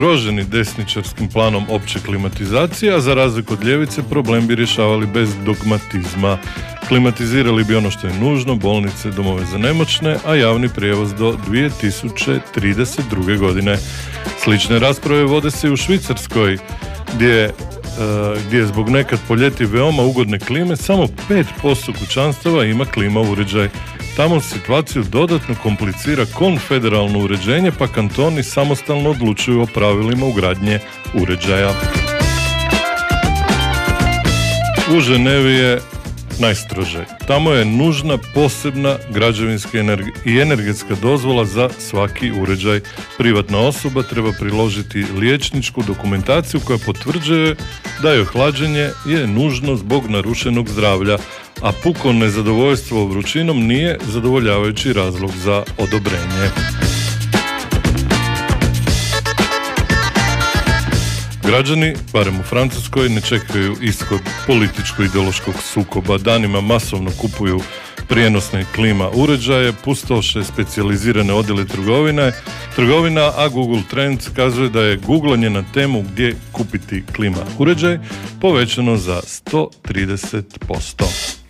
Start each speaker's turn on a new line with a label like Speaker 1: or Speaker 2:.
Speaker 1: Roženi desničarskim planom opće klimatizacije, a za razliku od ljevice problem bi rješavali bez dogmatizma. Klimatizirali bi ono što je nužno, bolnice, domove za nemoćne, a javni prijevoz do 2032. godine. Slične rasprave vode se i u Švicarskoj, gdje zbog nekad po ljeti veoma ugodne klime samo 5% kućanstava ima klima uređaj. Tamo situaciju dodatno komplicira konfederalno uređenje, pa kantoni samostalno odlučuju o pravilima ugradnje uređaja. U Ženevi je najstrože. Tamo je nužna posebna građevinska i energetska dozvola za svaki uređaj. Privatna osoba treba priložiti liječničku dokumentaciju koja potvrđuje da je hlađenje je nužno zbog narušenog zdravlja, a puko nezadovoljstvo vrućinom nije zadovoljavajući razlog za odobrenje. Građani, barem u Francuskoj, ne čekaju ishod političko-ideološkog sukoba. Danima masovno kupuju prijenosne klima uređaje, pustoše specijalizirane odjele trgovina, a Google Trends kazuje da je googlanje na temu gdje kupiti klima uređaj povećano za 130%.